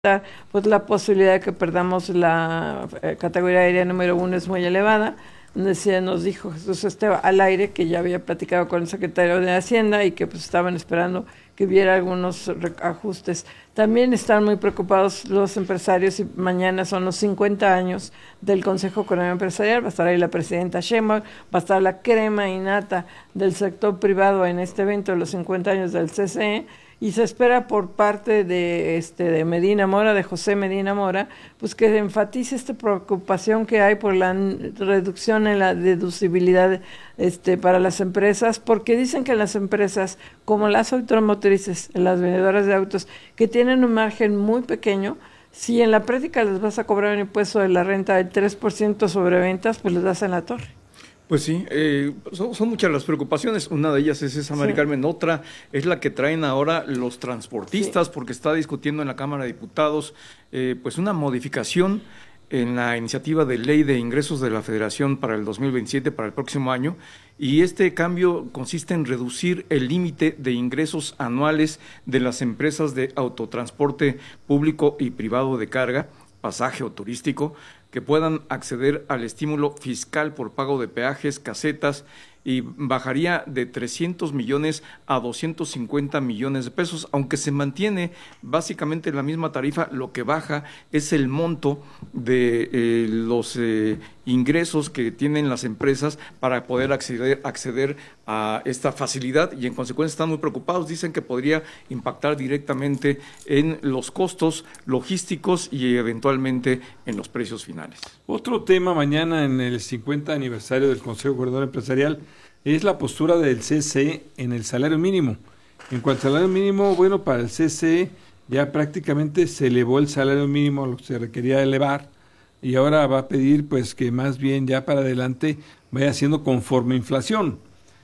pues la posibilidad de que perdamos la categoría aérea número 1 es muy elevada. Nos dijo Jesús Esteva al aire que ya había platicado con el secretario de Hacienda y que pues estaban esperando que hubiera algunos ajustes. También están muy preocupados los empresarios y mañana son los 50 años del Consejo Económico Empresarial. Va a estar ahí la presidenta Sheinbaum, va a estar la crema innata del sector privado en este evento de los 50 años del CCE. Y se espera por parte de Medina Mora, de José Medina Mora, pues que enfatice esta preocupación que hay por la reducción en la deducibilidad para las empresas, porque dicen que las empresas, como las automotrices, las vendedoras de autos, que tienen un margen muy pequeño, si en la práctica les vas a cobrar un impuesto de la renta del 3% sobre ventas, pues les das en la torre. Pues sí, son muchas las preocupaciones. Una de ellas es esa, Mari Carmen. Otra es la que traen ahora los transportistas, porque está discutiendo en la Cámara de Diputados pues una modificación en la iniciativa de ley de ingresos de la Federación para el 2027, para el próximo año, y este cambio consiste en reducir el límite de ingresos anuales de las empresas de autotransporte público y privado de carga, pasaje o turístico, que puedan acceder al estímulo fiscal por pago de peajes, casetas, y bajaría de 300 millones a 250 millones de pesos, aunque se mantiene básicamente la misma tarifa. Lo que baja es el monto de los ingresos que tienen las empresas para poder acceder a esta facilidad, y en consecuencia están muy preocupados. Dicen que podría impactar directamente en los costos logísticos y eventualmente en los precios finales. Otro tema mañana en el 50 aniversario del Consejo Coordinador Empresarial es la postura del CCE en el salario mínimo. En cuanto al salario mínimo, bueno, para el CCE ya prácticamente se elevó el salario mínimo a lo que se requería elevar, y ahora va a pedir pues que más bien ya para adelante vaya siendo conforme inflación.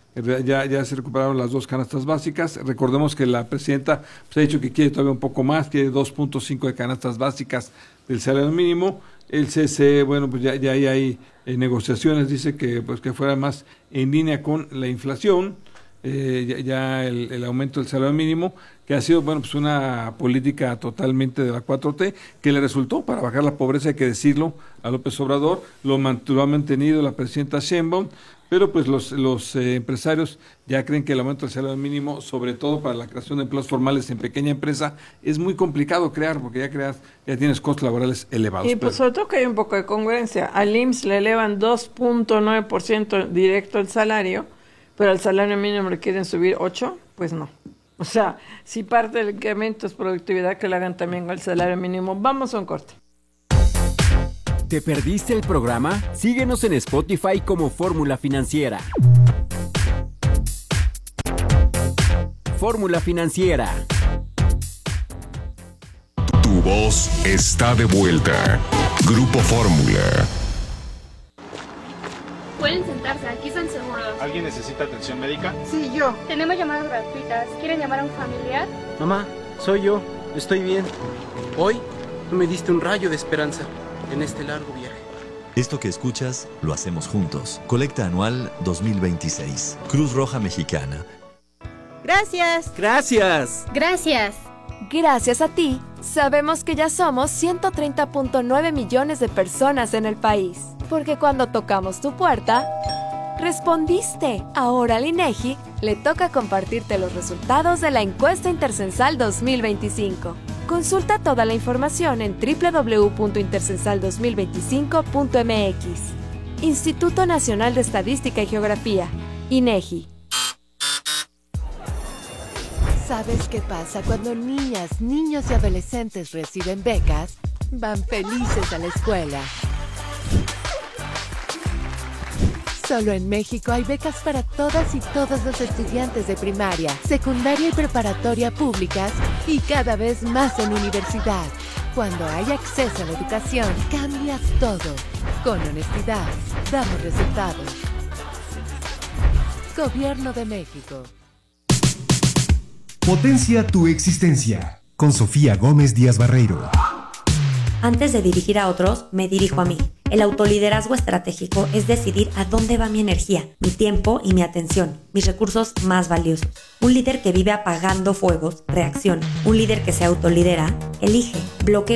Ya se recuperaron las 2 canastas básicas. Recordemos que la presidenta pues, ha dicho que quiere todavía un poco más, quiere 2.5 de canastas básicas del salario mínimo. El CCE, bueno, pues ya hay negociaciones, dice que pues que fuera más en línea con la inflación, el aumento del salario mínimo, que ha sido, bueno, pues una política totalmente de la 4T, que le resultó para bajar la pobreza, hay que decirlo, a López Obrador. Lo ha mantenido la presidenta Sheinbaum, pero pues los empresarios ya creen que el aumento del salario mínimo, sobre todo para la creación de empleos formales en pequeña empresa, es muy complicado crear, porque ya tienes costos laborales elevados. Y pues sobre todo que hay un poco de congruencia. Al IMSS le elevan 2.9% directo el salario, pero al salario mínimo le quieren subir 8%, pues no. O sea, si parte del incremento es productividad, que lo hagan también con el salario mínimo. Vamos a un corte. ¿Te perdiste el programa? Síguenos en Spotify como Fórmula Financiera. Fórmula Financiera. Tu voz está de vuelta. Grupo Fórmula. Pueden sentarse, aquí están seguros. ¿Alguien necesita atención médica? Sí, yo. Tenemos llamadas gratuitas. ¿Quieren llamar a un familiar? Mamá, soy yo. Estoy bien. Hoy tú me diste un rayo de esperanza en este largo viaje. Esto que escuchas lo hacemos juntos. Colecta anual 2026. Cruz Roja Mexicana. Gracias. Gracias. Gracias. Gracias a ti, sabemos que ya somos 130.9 millones de personas en el país. Porque cuando tocamos tu puerta, respondiste. Ahora al INEGI le toca compartirte los resultados de la encuesta Intercensal 2025. Consulta toda la información en www.intercensal2025.mx. Instituto Nacional de Estadística y Geografía, INEGI. ¿Sabes qué pasa cuando niñas, niños y adolescentes reciben becas? Van felices a la escuela. Solo en México hay becas para todas y todos los estudiantes de primaria, secundaria y preparatoria públicas, y cada vez más en universidad. Cuando hay acceso a la educación, cambias todo. Con honestidad, damos resultados. Gobierno de México. Potencia tu existencia. Con Sofía Gómez Díaz Barreiro. Antes de dirigir a otros, me dirijo a mí. El autoliderazgo estratégico es decidir a dónde va mi energía, mi tiempo y mi atención, mis recursos más valiosos. Un líder que vive apagando fuegos, reacciona. Un líder que se autolidera, elige, bloquea